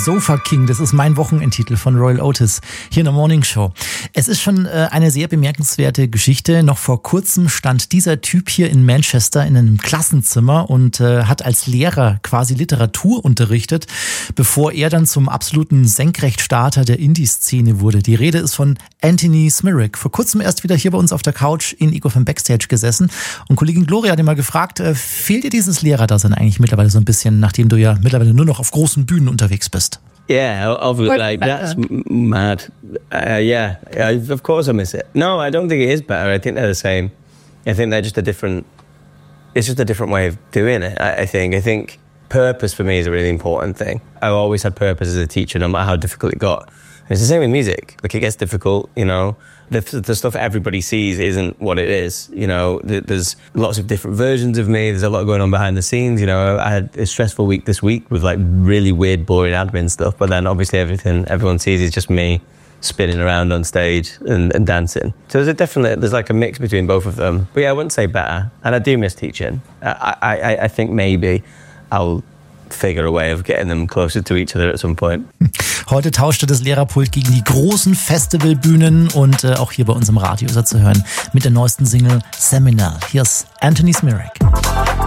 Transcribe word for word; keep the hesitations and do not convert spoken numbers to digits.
Sofa King, das ist mein Wochenendtitel von Royal Otis hier in der Morning Show. Es ist schon äh, eine sehr bemerkenswerte Geschichte. Noch vor kurzem stand dieser Typ hier in Manchester in einem Klassenzimmer und äh, hat als Lehrer quasi Literatur unterrichtet, bevor er dann zum absoluten Senkrechtstarter der Indie-Szene wurde. Die Rede ist von Anthony Smirak. Vor kurzem erst wieder hier bei uns auf der Couch in Ego F M Backstage gesessen. Und Kollegin Gloria hat ihn mal gefragt, äh, fehlt dir dieses Lehrerdasein eigentlich mittlerweile so ein bisschen, nachdem du ja mittlerweile nur noch auf großen Bühnen unterwegs bist? Yeah, obviously, like, that's m- mad. Uh, yeah, yeah, of course I miss it. No, I don't think it is better. I think they're the same. I think they're just a different, it's just a different way of doing it, I, I think. I think purpose for me is a really important thing. I always had purpose as a teacher, no matter how difficult it got. And it's the same with music. Like, it gets difficult, you know. The, the stuff everybody sees isn't what it is, you know. There's lots of different versions of me. There's a lot going on behind the scenes, you know. I had a stressful week this week with like really weird, boring admin stuff. But then obviously everything everyone sees is just me spinning around on stage and, and dancing. So there's a definitely there's like a mix between both of them. But yeah, I wouldn't say better. And I do miss teaching. I I, I think maybe I'll figure a way of getting them closer to each other at some point. Heute tauschte das Lehrerpult gegen die großen Festivalbühnen und äh, auch hier bei uns im Radio ist er zu hören mit der neuesten Single Seminal. Hier ist Anthony Smirak.